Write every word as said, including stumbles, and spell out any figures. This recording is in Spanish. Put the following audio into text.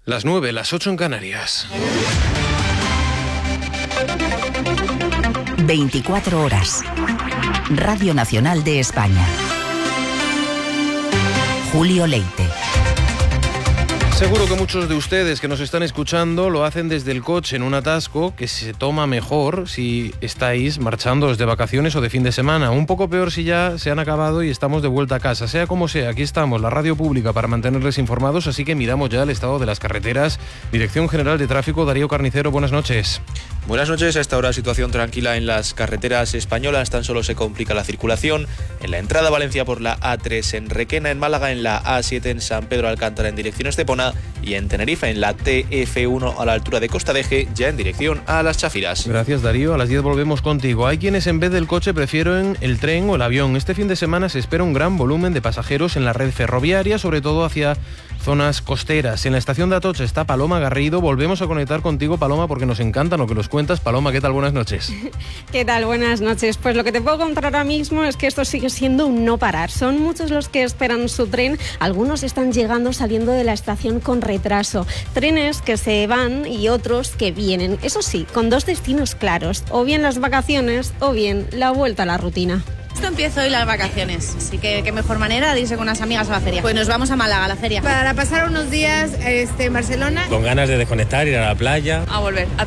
Las nueve, las ocho en Canarias. veinticuatro horas. Radio Nacional de España. Julio Leite. Seguro que muchos de ustedes que nos están escuchando lo hacen desde el coche en un atasco que se toma mejor si estáis marchándoos de vacaciones o de fin de semana. Un poco peor si ya se han acabado y estamos de vuelta a casa. Sea como sea, aquí estamos, la radio pública, para mantenerles informados, así que miramos ya el estado de las carreteras. Dirección General de Tráfico, Darío Carnicero, buenas noches. Buenas noches. A esta hora situación tranquila en las carreteras españolas. Tan solo se complica la circulación en la entrada a Valencia por la A tres en Requena, en Málaga en la A siete en San Pedro Alcántara en dirección Estepona y en Tenerife en la T F uno a la altura de Costa Deje, ya en dirección a Las Chafiras. Gracias, Darío. A las diez volvemos contigo. Hay quienes en vez del coche prefieren el tren o el avión. Este fin de semana se espera un gran volumen de pasajeros en la red ferroviaria, sobre todo hacia zonas costeras. En la estación de Atocha está Paloma Garrido. Volvemos a conectar contigo, Paloma, porque nos encanta lo que nos cuentas. Paloma, ¿qué tal? Buenas noches. ¿Qué tal? Buenas noches. Pues lo que te puedo contar ahora mismo es que esto sigue siendo un no parar. Son muchos los que esperan su tren. Algunos están llegando, saliendo de la estación con retraso. Trenes que se van y otros que vienen. Eso sí, con dos destinos claros. O bien las vacaciones o bien la vuelta a la rutina. Esto empieza hoy las vacaciones, así que qué mejor manera de irse con unas amigas a la feria. Pues nos vamos a Málaga, a la feria. Para pasar unos días este, en Barcelona. Con ganas de desconectar, ir a la playa. A volver. A